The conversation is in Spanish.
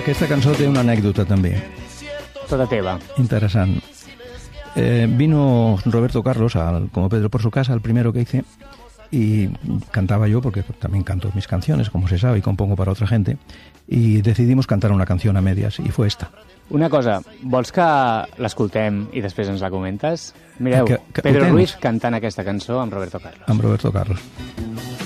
Aquesta cançó té una anècdota també. Tota teva. Interessant. Vino Roberto Carlos como Pedro por su casa, el primero que hice, y cantaba yo, porque también canto mis canciones, como se sabe, y compongo para otra gente, y decidimos cantar una canción a medias, y fue esta. Una cosa, vols que l'escoltem i després ens la comentes? Mireu, Que Pedro Ruiz cantant aquesta cançó amb Roberto Carlos. Amb Roberto Carlos.